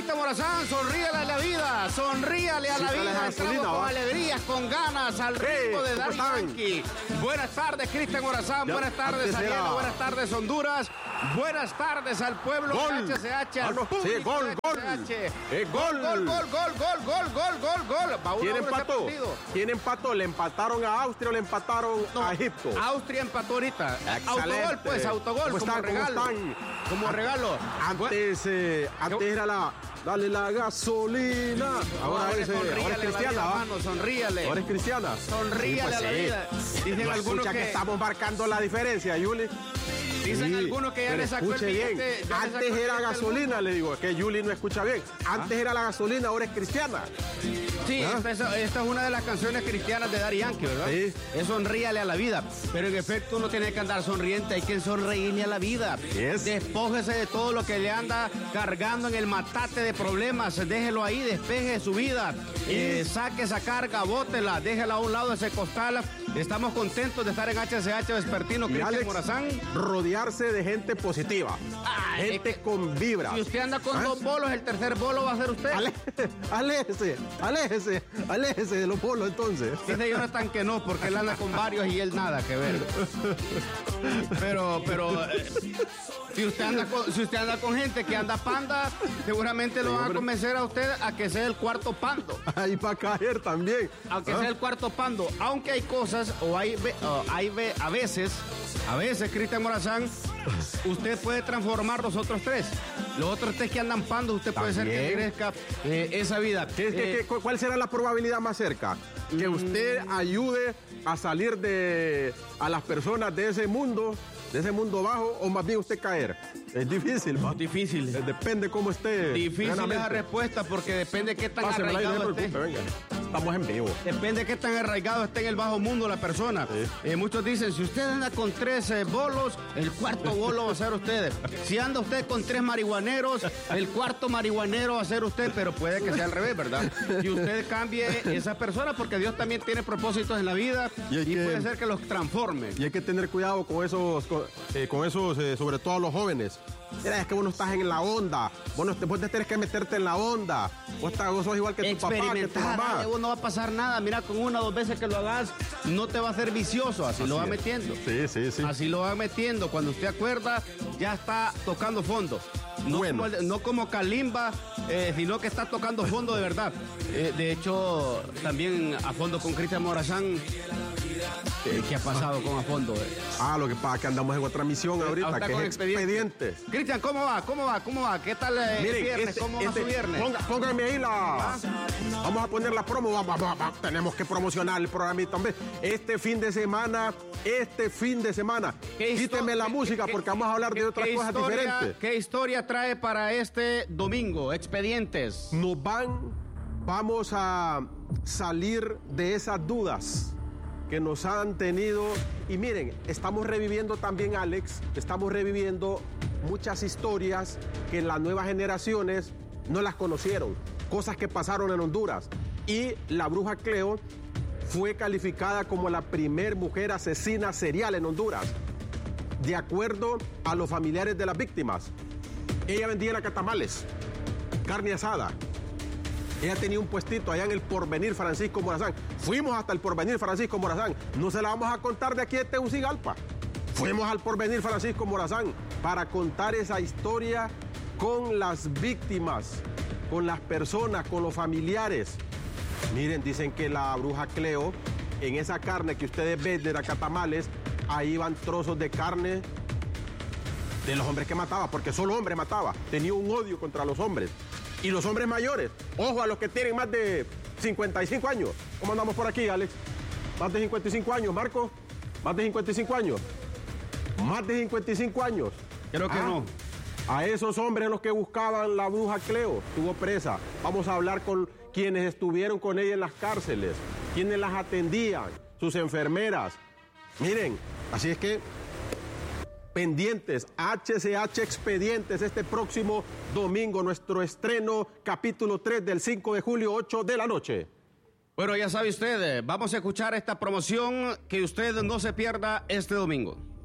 Cristian Morazán, sonríale a la vida, sonríale a la vida. Entramos con alegrías, con ganas, al ritmo de Daddy Yankee. Buenas tardes, Cristian Morazán, buenas tardes, Ariel, buenas tardes, Honduras, buenas tardes al pueblo de HCH, al público sí, gol. ¿Quién empató? ¿Quién empató? ¿Le empataron a Austria o le empataron a Egipto? Austria empató ahorita. Excelente. Autogol, pues, autogol, como regalo. Como regalo. Antes era la... Dale la gasolina. Ahora es cristiana. Sonríale. Ahora es cristiana. Sonríale a la vida. Dicen algunos que estamos marcando la diferencia, Yuli. Dicen algunos que ya le sacó el billete. Antes era gasolina, le digo. Es que Yuli no escucha bien. Antes era la gasolina, ahora es cristiana. Sí, esta es una de las canciones cristianas de Daddy Yankee, ¿verdad? Sí. Es sonríale a la vida. Pero en efecto uno tiene que andar sonriente, hay que sonreírle a la vida. Yes. Despójese de todo lo que le anda cargando en el matate de problemas. Déjelo ahí, despeje su vida. Saque esa carga, bótela, déjela a un lado de ese costal. Estamos contentos de estar en HCH Vespertino, Cristian Morazán. Rodearse de gente positiva. Gente con vibra. Si usted anda con dos bolos, el tercer bolo va a ser usted. Aléjese de los bolos entonces. Dice Jonathan que no, porque él anda con varios y él nada que ver. Pero si usted anda con gente que anda panda, seguramente lo van a convencer a usted a que sea el cuarto pando. Ahí va a caer también. Aunque sea el cuarto pando. Aunque hay cosas, a veces, Cristian Morazán, usted puede transformar los otros tres. Los otros tres que andan pando, usted puede ser que crezca esa vida. ¿Cuál será la probabilidad más cerca? Que usted ayude a salir a las personas de ese mundo bajo, o más bien usted caer. Es difícil, ¿va? Difícil. Depende cómo esté. Difícil es la respuesta, porque depende de qué tan arraigado esté. Estamos en vivo. Depende de qué tan arraigado esté en el bajo mundo la persona. Sí. Muchos dicen, si usted anda con 3 bolos, el cuarto bolo va a ser usted. Si anda usted con 3 marihuaneros, el cuarto marihuanero va a ser usted, pero puede que sea al revés, ¿verdad? Y usted cambie esa persona, porque Dios también tiene propósitos en la vida y puede ser que los transforme. Y hay que tener cuidado con esos, sobre todo a los jóvenes. Mira, es que vos no estás en la onda. Vos te tienes que meterte en la onda. Vos sos igual que tu papá, que tu mamá. No va a pasar nada. Mira, con 1 o 2 veces que lo hagas, no te va a hacer vicioso. Así lo va metiendo. Sí. Así lo va metiendo. Cuando usted acuerda, ya está tocando fondo. No como Kalimba, sino que está tocando fondo de verdad. De hecho, también a fondo con Cristian Morazán. ¿Qué ha pasado con a fondo? Lo que pasa es que andamos en otra misión ahorita, que es Expedientes. Cristian, ¿cómo va? ¿Qué tal el viernes? ¿Cómo va su viernes? Pónganme ahí Vamos a poner la promo. Tenemos que promocionar el programa también. Este fin de semana. Quíteme la música porque vamos a hablar de otras cosas diferentes. ¿Qué historia trae para este domingo? Expedientes. Vamos a salir de esas dudas que nos han tenido. Y miren, estamos reviviendo también, Alex, muchas historias que las nuevas generaciones no las conocieron, cosas que pasaron en Honduras. Y la bruja Cleo fue calificada como la primer mujer asesina serial en Honduras, de acuerdo a los familiares de las víctimas. Ella vendía nacatamales, carne asada. Ella tenía un puestito allá en el Porvenir Francisco Morazán. Fuimos hasta el Porvenir Francisco Morazán. No se la vamos a contar de aquí de Tegucigalpa. Fuimos al Porvenir Francisco Morazán para contar esa historia con las víctimas, con las personas, con los familiares. Miren, dicen que la bruja Cleo, en esa carne que ustedes ven de nacatamales, ahí van trozos de carne de los hombres que mataba, porque solo hombres mataba. Tenía un odio contra los hombres. Y los hombres mayores, ojo a los que tienen más de 55 años. ¿Cómo andamos por aquí, Alex? Más de 55 años, Marco. Más de 55 años. Más de 55 años. Creo que no. A esos hombres los que buscaban la bruja Cleo, estuvo presa. Vamos a hablar con quienes estuvieron con ella en las cárceles, quienes las atendían, sus enfermeras. Miren, así es que pendientes, HCH Expedientes, este próximo domingo, nuestro estreno, capítulo 3 del 5 de julio, 8 de la noche. Bueno, ya sabe usted, vamos a escuchar esta promoción que usted no se pierda este domingo.